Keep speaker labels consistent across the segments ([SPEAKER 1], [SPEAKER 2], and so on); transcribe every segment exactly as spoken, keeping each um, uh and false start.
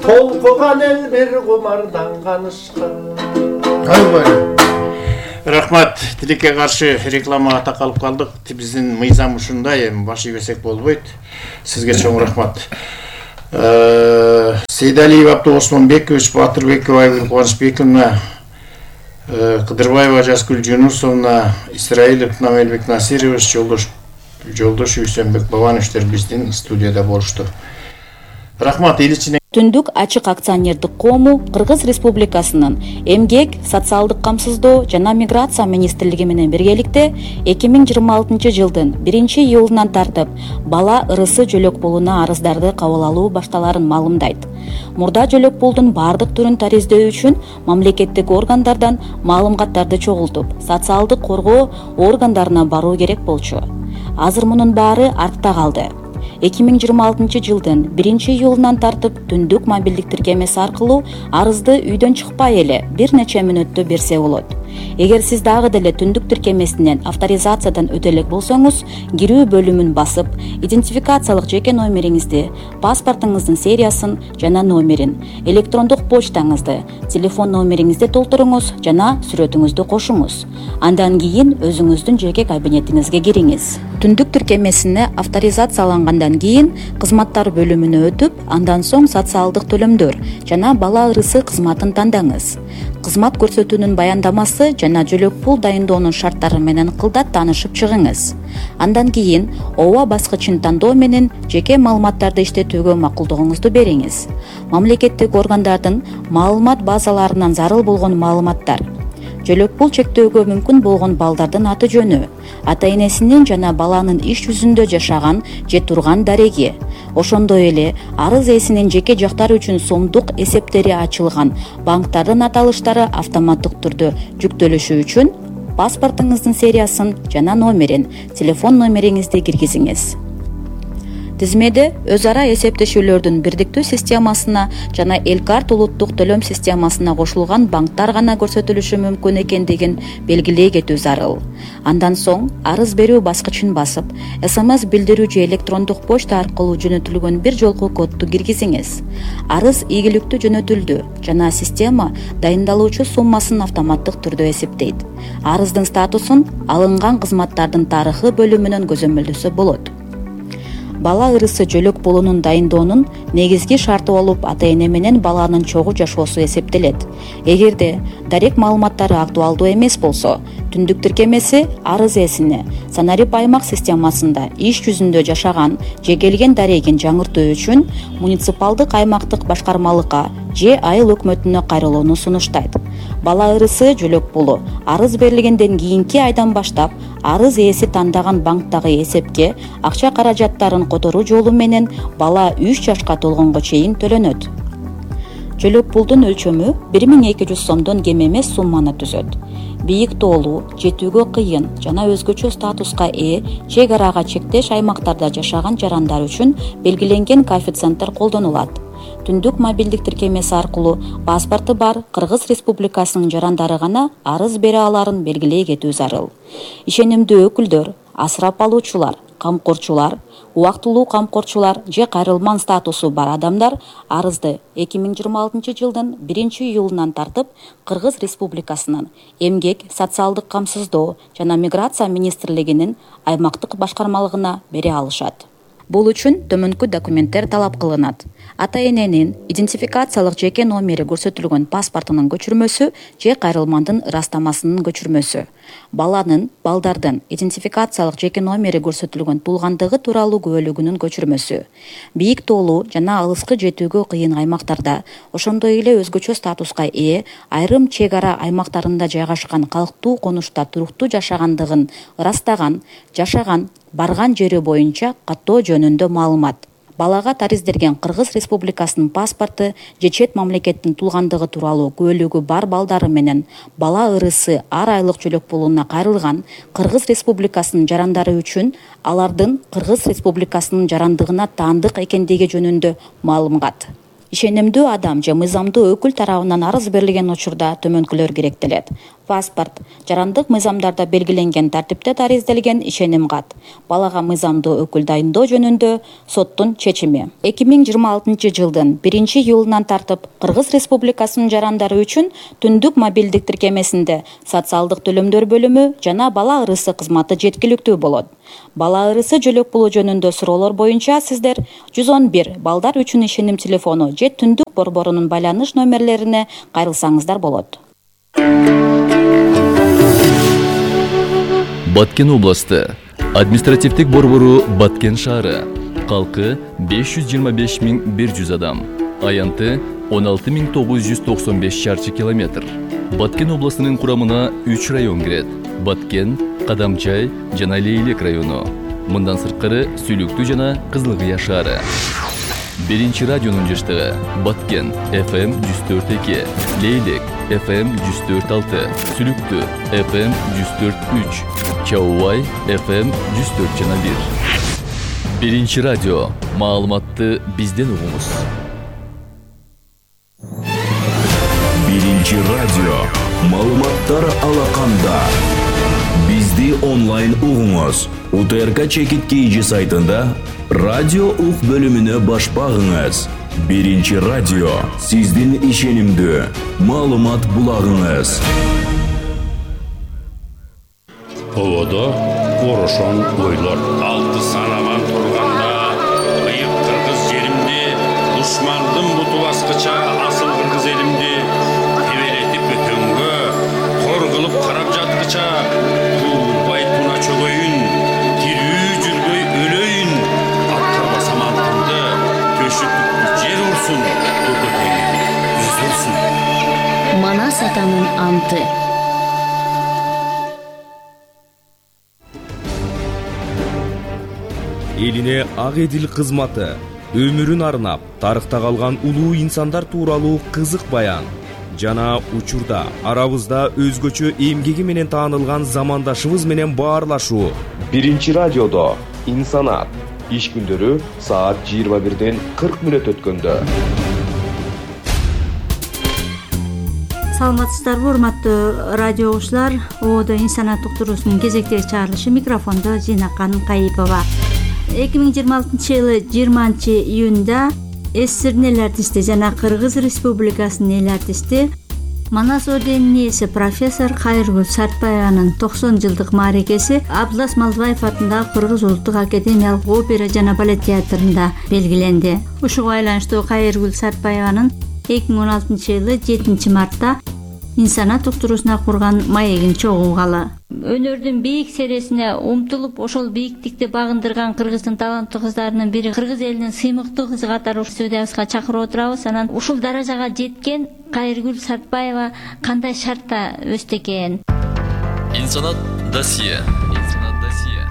[SPEAKER 1] толқыған ел бір құмарданған ышқыр.
[SPEAKER 2] Рахмат, тилекке каршы рекламага такалып калдык. Биздин мыйзам ушундай, эми баш ийбесек болбойт. Сизге чоң рахмат. Сейдалиев Абду Осмонбекович, Батырбекова Айгүл Кубанычбековна, Кыдырбаева Жазгүл Жунусовна, Исраилов Намелбек Насирович, Жолдош Жолдош Үйсөнбек Бабановичтер биздин студияда болушту. Рахмат. Ил
[SPEAKER 3] Түндүк ачык акционердик коому Кыргыз Республикасынын эмгек, социалдык камсыздоо жана миграция министрлиги менен биргеликте эки миң жыйырма алтынчы жылдын биринчи июлунан тартып бала ырысы жөлөк пулуна арыздарды кабыл алуу башталарын маалымдайт. Мурда жөлөк пулдун бардык түрүн тариздөө үчүн мамлекеттик органдардан маалыматтарды чогултуп, социалдык коргоо органдарына баруу керек болчу. Азыр мунун баары артта калды. эки миң жыйырма алтынчы жылдын биринчи июлунан тартып түндүк мобилдик тиркемеси аркылуу арызды үйдөн чыкпай эле бир нече мүнөттө берсе болот. Эгер сиз дагы деле түндүк тиркемесинен авторизациядан өтө элек болсоңуз, кирүү бөлүмүн басып, идентификациялык жеке номериңизди, паспортуңуздун сериясын жана номерин, электрондук почтаңызды, телефон номериңизди толтуруңуз жана сүрөтүңүздү кошуңуз. Андан кийин өзүңүздүн жеке кабинетиңизге кириңиз. Түндүк тиркемесине авторизациялангандан кийин кызматтар бөлүмүнө өтүп, андан соң социалдык төлөмдөр жана бала ырысы кызматын тандаңыз. Кызмат көрсөтүүнүн баяндамасы жана жөлөк пул дайындоонун шарттары менен кылдат таанышып чыгыңыз. Андан кийин ооба баскычын тандоо менен жеке маалыматтарды иштетүүгө макулдугуңузду бериңиз. Мамлекеттик органдардын маалымат базаларынан зарыл болгон маалыматтар, жөлөк пул чектөөгө мүмкүн болгон балдардын аты жөнү, ата энесинин жана баланын иш жүзүндө жашаган же турган дареги, ошондой эле арыз ээсинин жеке жактары үчүн сомдук эсептери ачылган банктардын аталыштары автоматтык түрдө жүктөлүшү үчүн паспортуңуздун сериясын жана номерин, телефон номериңизди киргизиңиз. Тизмеде өз ара эсептешүүлөрдүн бирдиктүү системасына жана Элкарт улуттук төлөм системасына кошулган банктар гана көрсөтүлүшү мүмкүн экендигин белгилей кетүү зарыл. Андан соң арыз берүү баскычын басып, СМС билдирүү же электрондук почта аркылуу жөнөтүлгөн бир жолку кодду киргизиңиз. Арыз ийгиликтүү жөнөтүлдү жана система дайындалуучу суммасын автоматтык түрдө эсептейт. Арыздын статусун алынган кызматтардын тарыхы бөлүмүнөн көзөмөлдөсө болот. Бала ырысы жөлөк пулунун дайындоонун негизги шарты болуп ата эне менен баланын чогуу жашоосу эсептелет. Эгерде дарек маалыматтары актуалдуу эмес болсо, түндүк тиркемеси арыз ээсине Санарип аймак системасында иш жүзүндө жашаган же келген дарегин жаңыртуу үчүн муниципалдык аймактык башкармалыкка же айыл өкмөтүнө кайрылууну сунуштайт. Бала ырысы жөлөк пулу арыз берилгенден кийинки айдан баштап арыз ээси тандаган банктагы эсепке акча каражаттарын которуу жолу менен бала үч жашка толгонго чейин төлөнөт. Жөлөк пулдун өлчөмү бир миң эки жүз сомдон кем эмес сумманы түзөт. Бийик тоолуу, жетүүгө кыйын жана өзгөчө статуска ээ чек арага чектеш аймактарда жашаган жарандар үчүн белгиленген коэффициенттер колдонулат. Түндүк мобилдик тиркемеси аркылуу паспорту бар Кыргыз Республикасынын жарандары гана арыз бере аларын белгилей кетүү зарыл. Ишенимдүү өкүлдөр, асырап алуучулар, камкорчулар, убактылуу камкорчулар же кайрылман статусу бар адамдар арызды эки миң жыйырма алтынчы жылдын биринчи июлунан тартып Кыргыз Республикасынын эмгек, социалдык камсыздоо жана миграция министрлигинин аймактык башкармалыгына бере алышат. Бул үчүн төмөнкү документтер талап кылынат. Ата эненин идентификациялык жеке номери көрсөтүлгөн паспортунун көчүрмөсү же кайрылмандын ырастамасынын көчүрмөсү. Баланын, балдардын идентификациялык жеке номери көрсөтүлгөн туулгандыгы тууралуу күбөлүгүнүн көчүрмөсү. Бийик тоолуу жана алыскы жетүүгө кыйын аймактарда, ошондой эле өзгөчө статуска ээ айрым чек ара аймактарында жайгашкан калктуу конушта туруктуу жашагандыгын ырастаган, жашаган, барган жери боюнча каттоо жөнүндө маалымат. Балага тариздерген Кыргыз Республикасынын паспорту же чет мамлекеттин туулгандыгы тууралуу күбөлүгү бар балдары менен бала ырысы ар айлык жөлөк пулуна кайрылган Кыргыз Республикасынын жарандары үчүн алардын Кыргыз Республикасынын жарандыгына таандык экендиги жөнүндө маалымат. ишенимдүү адам же мыйзамдуу өкүл тарабынан арыз берилген учурда төмөнкүлөр керектелет. Паспорт, жарандык мыйзамдарда белгиленген тартипте дарызделген ишеним кат, балага мыйзамдуу өкүл дайындоо жөнүндө соттун чечими. эки миң жыйырма алтынчы жылдын биринчи июлунан тартып Кыргыз Республикасынын жарандары үчүн түндүк мобилдик тиркемесинде социалдык төлөмдөр бөлүмү жана бала ырысы кызматы жеткиликтүү болот. Бала ырысы жөлөк булуу жөнүндө суроолор боюнча сиздер жүз он бир балдар үчүн ишеним телефону же түндүк борборунун байланыш номерлерине кайрылсаңыздар болот.
[SPEAKER 4] Баткен областы. Административдик борбору Баткен шаары. Калкы беш жүз жыйырма беш миң бир жүз адам. Аянты он алты миң тогуз жүз токсон беш чарчы километр. Баткен областынын курамына үч район кирет. Баткен, Кадамчай жана Лейлек району. Мындан сырткары Сүлүктүү жана Кызылкыя шаары. Биринчи радионун жыштыгы Баткен эф эм жүз төрт эки, Лейлек эф эм жүз төрт алты, Сүлүктүү эф эм жүз төрт үч, Чаубай эф эм жүз төрт жана бир. Биринчи радио. Маалыматты бизден угуңуз.
[SPEAKER 5] Биринчи радио. Маалыматтар алаканда. Бизди онлайн угуңуз. У Т Р К Чекит Кейджи сайтында радио ук бөлүмүнө баш багыңыз. Биринчи радио. Сиздин ишенимдүү маалымат булагыңыз.
[SPEAKER 6] Оводо орошон ойлор. Алты санаман турганда, быйык кыргыз жеримди, душмандын буту баскыча асыл кыргыз элимди, тебелетип өтөнгө, кор кылып карап жаткыча, туубай туна чөгөйүн, тирүү жүрбөй өлөйүн, атка басам антымды, төшүтүп жер урсун, көкөтеңи үзүлсүн.
[SPEAKER 7] Манас атанын анты.
[SPEAKER 8] Элине ак эдил кызматы, өмүрүн арнап, тарыхта калган улуу инсандар тууралуу кызык баян жана учурда арабызда өзгөчө эмгеги менен таанылган замандашыбыз менен баарлашуу.
[SPEAKER 9] Биринчи радиодо инсанат иш күндөрү саат жыйырма бирден кырк мүнөт өткөндө.
[SPEAKER 10] Саламатсыздарбы, урматтуу радио угуучулар. Оодо инсанат уктуруусунун кезектеги чыгарылышы, микрофондо Зинакан Кайыпова. эки миң жыйырма алтынчы жылы жыйырманчы июнда СССРдин эл артисти жана Кыргыз Республикасынын эл артисти, Манас орденинин ээси профессор Кайыргүл Сартбаеванын токсон жылдык мааракеси Абдылас Малдыбаев атындагы Кыргыз улуттук академиялык опера жана балет театрында белгиленди. Ушуга байланыштуу Кайыргүл Сартбаеванын эки миң он алтынчы жылы жетинчи мартта инсанат уктуруусуна курган маегин чогулгалы. Өнөрдүн бийик сересине умтулуп, ошол бийиктикти багындырган Кыргыздын таланттуу кыздарынын бири, Кыргыз элинин сыймыктуу кызы катары студиябызга чакырып отурабыз. Анан ушул даражага жеткен Кайыргүл Сартбаева кандай шартта өстү экен?
[SPEAKER 4] Инсанат досье. Инсанат досье.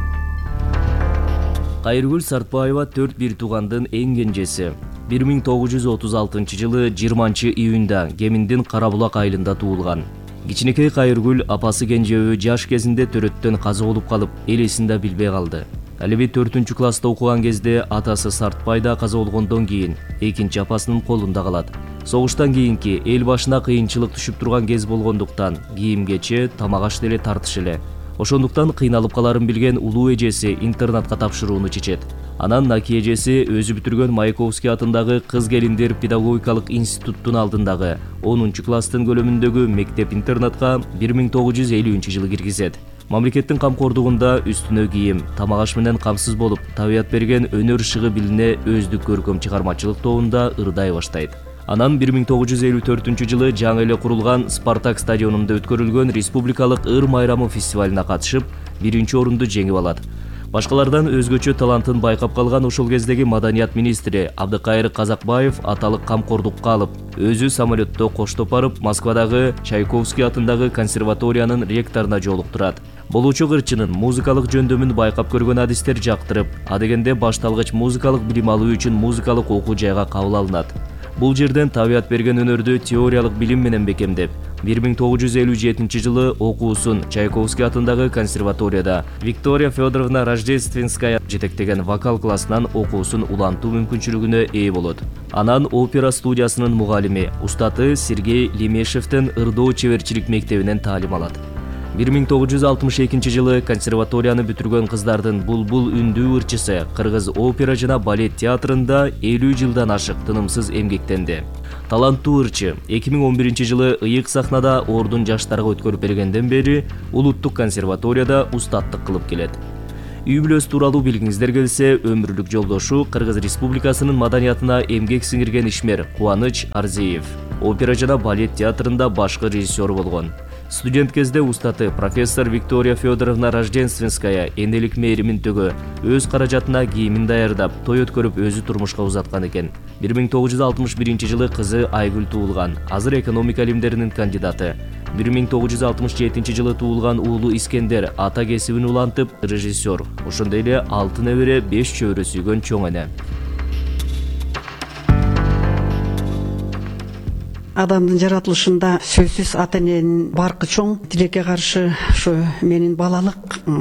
[SPEAKER 11] Кайыргүл Сартбаева төрт бир туугандын эң кенжеси. бир миң тогуз жүз отуз алтынчы жылы жыйырманчы июнда Кеминдин Карабулак айылында туулган. Кичинекей Кайыргүл апасы кенжебү жаш кезинде төрөттөн каза болуп калып, эл эсин да билбей калды. Ал эми төртүнчү класста окуган кезде атасы Сартбайда каза болгондон кийин экинчи апасынын колунда калат. Согуштан кийинки эл башына кыйынчылык түшүп турган кез болгондуктан кийимгече, тамак аш деле тартыш эле. Ошондуктан кыйналып каларын билген улуу эжеси интернатка тапшырууну чечет. Анан Наки эжеси өзү бүтүргөн Маяковский атындагы кыз келиндер педагогикалык институттун алдындагы онунчу класстын көлөмүндөгү мектеп-интернатка бир миң тогуз жүз элүүнчү жылы киргизет. Мамлекеттин камкордугунда үстүнө кийим, тамак аш менен камсыз болуп, табият берген өнөр шыгы билине өздүк көркөм чыгармачылык тобунда ырдай баштайт. Анан бир миң тогуз жүз элүү төртүнчү жылы жаңы эле курулган Спартак стадионунда өткөрүлгөн Республикалык ыр майрамы фестивалына катышып, биринчи орунду жеңип алат. Башкалардан өзгөчө талантын байкап калган ушул кездеги маданият министри Абдыкайыр Казакбаев аталык камкордукка алып, өзү самолетто коштоп барып, Москвадагы Чайковский атындагы консерваториянын ректоруна жолуктурат. Болуучу кырчынын музыкалык жөндөмүн байкап көргөн адистер жактырып, адегенде башталгыч музыкалык билим алуу үчүн музыкалык окуу жайга кабыл алынат. Бул жерден табият берген өнөрдү теориялык билим менен бекемдеп, бир миң тогуз жүз элүү жетинчи жылы окуусун Чайковский атындагы консерваторияда Виктория Федоровна Рождественская жетектеген вокал классынан окуусун улантуу мүмкүнчүлүгүнө ээ болот. Анан опера студиясынын мугалими, устаты Сергей Лемешевдин ырдоо чеберчилик мектебинен таалим алат. бир миң тогуз жүз алтымыш экинчи жылы консерваторияны бүтүргөн кыздардын булбул үндүү ырчысы Кыргыз опера жана балет театрында элүү жылдан ашык тынымсыз эмгектенди. Таланттуу ырчы эки миң он биринчи жылы ыйык сахнада ордун жаштарга өткөрүп бергенден бери Улуттук консерваторияда устаттык кылып келет. Үй бүлөсү тууралуу билгиңиздер келсе, өмүрлүк жолдошу Кыргыз Республикасынын маданиятына эмгек сиңирген ишмер Кубаныч Арзиев. Опера жана балет театрында башкы режиссер болгон. Студент кезде устаты профессор Виктория Федоровна Рождественская энелик мээримин төгө, өз каражатына кийимин даярдап, той өткөрүп өзү турмушка узаткан экен. бир миң тогуз жүз алтымыш биринчи жылы кызы Айгүл туулган, азыр экономика илимдеринин кандидаты. бир миң тогуз жүз алтымыш жетинчи жылы туулган уулу Искендер ата кесибин улантып, режиссер. Ошондой эле алты небере, беш чөбөрө сүйгөн чоң эне.
[SPEAKER 12] Адамдын жаратылышында сөзсүз ата эненин баркы чоң. Тилекке каршы ушу менин балалык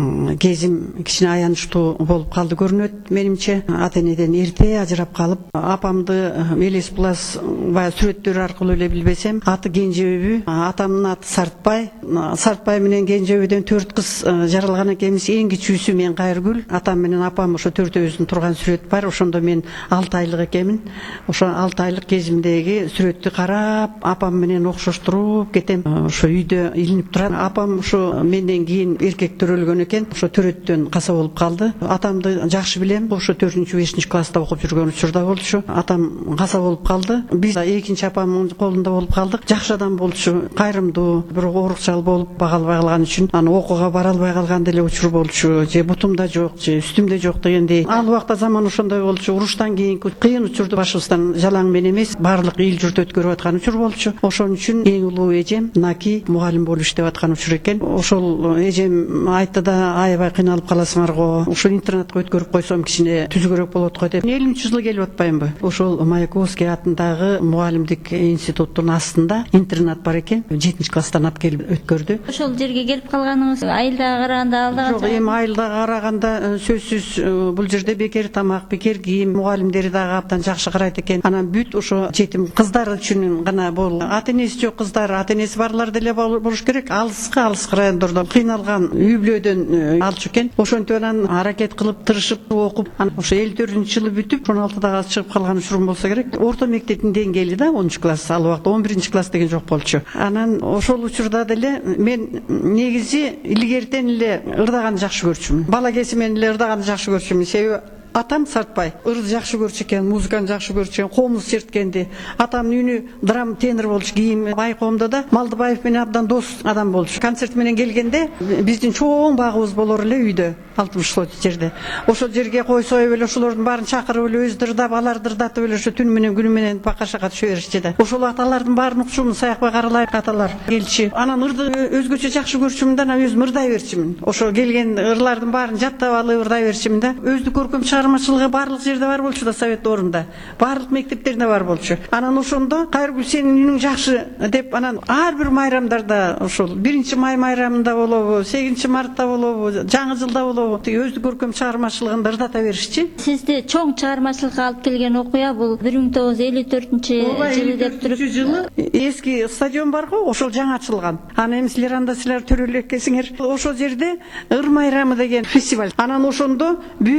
[SPEAKER 12] кезим кичине аянычтуу болуп калды көрүнөт менимче. Ата энеден эрте ажырап калып, апамды элес булас баягы сүрөттөр аркылуу эле билбесем, аты Кенжебү, атамдын аты Сартбай. Сартбай менен Кенжебүдөн төрт кыз жаралган экенбиз. Эң кичүүсү мен Кайыргүл, атам менен апам ошо төртөөбүздүн турган сүрөт бар. Ошондо мен алты айлык экенмин. Ошо алты айлык кезимдеги сүрөттү карап, апам менен окшоштуруп кетем. Ошо үйдө илинип турат. Апам ошо менден кийин эркек төрөлгөн экен. Ошо төрөттөн каса болуп калды. Атамды жакшы билем. Ошо төртүнчү бешинчи класста окуп жүргөн учурда болчу. Атам каса болуп калды. Биз экинчи апамдын колунда болуп калдык. Жакшы адам болчу, кайрымдуу, бирок оорукчал болуп бага албай калган үчүн аны окууга бара албай калган деле учур болчу. Же бутумда жок, же үстүмдө жок дегендей. Ал убакта заман ошондой болчу. Уруштан кийинки кыйын учурду башыбыздан жалаң менен эмес, баардык эл журт өткөрүп аткан учур болчу. Ошон үчүн эң улуу эжем Наки мугалим болуп иштеп аткан учур экен. Ошол эжем айтты да, аябай кыйналып каласыңар го. Ошол интернатка өткөрүп койсом кичине түзүгөрөөк болот го деп. элүүнчү жыл келип атпаймынбы? Ошол Маяковский атындагы мугалимдик институттун астында интернат бар экен. жетинчи класстан алып келип өткөрдү.
[SPEAKER 10] Ошол жерге келип калганыңыз айылдага караганда алда
[SPEAKER 12] жок, эми айылдага караганда сөзсүз бул жерде бекер тамак, бекер кийим, мугалимдери дагы абдан жакшы карайт экен. Анан бүт ошо жетим кыздар үчүн гана бол. Ата энеси жок кыздар, ата энеси барлар деле болуш керек. Алыска алыска райондордон кыйналган үй бүлөдөн алчу экен. Ошентип анан аракет кылып, тырышып окуп, анан ошо элүү төртүнчү жылы бүтүп, он алтыдагы чыгып калган учурум болсо керек. Орто мектептин деңгээли да онунчу класс, ал убакта он биринчи класс деген жок болчу. Анан ошол учурда деле мен негизи илгертен эле ырдаганды жакшы көрчүмүн. Бала кезимден эле ырдаганды жакшы көрчүмүн. Себеби атам Сартбай ырды жакшы көрчү экен, музыканы жакшы көрчү экен, комуз черткенди. Атамдын үнү драм тенор болчу. Кийин байкоомдо да Малдыбаев менен абдан дос адам болчу. Концерт менен келгенде биздин чоң багыбыз болор эле үйдө, алтымыш сот жерде. Ошол жерге койсоюп эле ошолордун баарын чакырып эле өзү дырдап, алар дырдатып эле ошо түнү менен күнү менен бакашага түшө беришчи да. Ошол аталардын баарын укчумун, Саякбай Каралаев аталар келчи. Анан ырды өзгөчө жакшы көрчүмүн да, анан өзүм ырдай берчимин. Ошо келген ырлардын баарын жаттап алып ырдай берчимин да. Өздүк көркөм чыгармачылыгы барлык жерде бар болчу да, совет орунда. Барлык мектептерде бар болчу. Анан ошондо Кайыргүл сенин үнүң жакшы деп анан ар бир майрамдарда, ошол биринчи май майрамында болобу, сегизинчи мартта болобу, жаңы жылда болобу, өздүк көркөм чыгармачылыгын ырдата беришчи.
[SPEAKER 10] Сизди чоң чыгармачылыкка алып келген окуя бул бир миң тогуз жүз элүү төртүнчү жылы деп туруп.
[SPEAKER 12] Жылы эски стадион бар го, ошол жаңы ачылган. Анан эми силер анда силер төрөлүп экенсиңер. Ошол жерде ыр майрамы деген фестиваль. Анан ошондо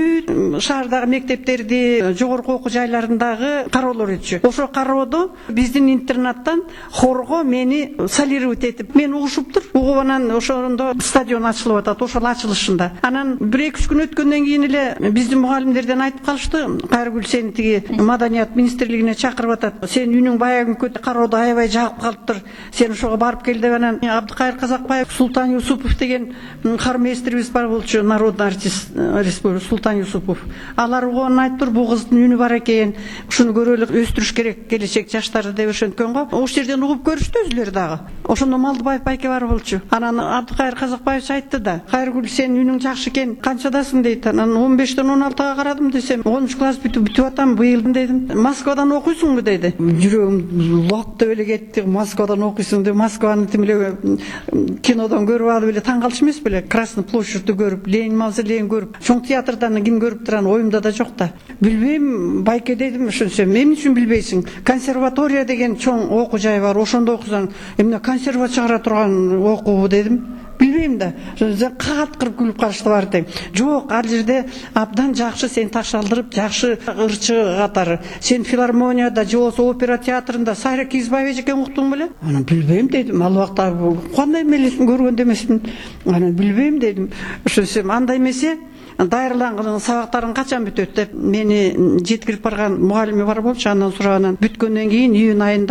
[SPEAKER 12] бүт шаардагы мектептерди, жогорку окуу жайларындагы кароолор өтчү. Ошо кароодо биздин интернаттан хорго мени солировать этип, мен угушуптур. Угуп анан ошондо стадион ачылып атат, ошол ачылышында. Анан бир эки үч күн өткөндөн кийин эле биздин мугалимдерден айтып калышты, Кайыргүл сени тиги маданият министрлигине чакырып атат. Сен үнүң баягы кароодо аябай жагып калыптыр. Сен ошого барып кел деп анан Абдыкайыр Казакбаев, Султан Юсупов деген хормейстерибиз бар болчу, народный артист республика Султан Юсупов. алар угуп айтып тур, бул кыздын үнү бар экен, ушуну көрөлүк, өстүрүш керек келечек жаштарды деп ошенткөн го. Ошол жерден угуп көрүштү өзүлөрү дагы. Ошондо Малдыбаев байке бар болчу. Анан Абдыкайыр Казакбаевич айтты да, Кайыргүл, сен үнүң жакшы экен, канчадасың дейт. Анан он бештен он алтыга карадым десем, онунчу класс бүтүп бүтүп атам быйыл дедим. Москвадан окуйсуңбу деди. Жүрөгүм лок деп эле кетти. Москвадан окуйсуң деп, Москваны тим эле кинодон көрүп алып эле таң калыш эмес беле? Красный площадьты көрүп, Ленин мавзолейин көрүп, чоң театрдан ким көрүп турган оюмда да жок да. Билбейм, байке дедим, ошонсем, эмне үчүн билбейсиң? Консерватория деген чоң окуу жай бар, ошондо окусаң, эмне консерва чыгара турган окуу дедим. Билбейм да. Кат кырып күлүп карашты бар тең. Жок, ал жерде абдан жакшы, сен ташалдырып, жакшы ырчы катары. Сен филармонияда, же болсо опера театрында Сайра Кизбаева экен уктуң беле? Анан билбейм дедим. Ал убакта кандай мелесин көргөн эмесмин. Анан билбейм дедим. Ошонсем, андай эмесе дайырланган сабактарың качан бүтөт деп мени жеткирип барган мугалими бар болчу. Андан сураганан бүткөндөн кийин июнь айында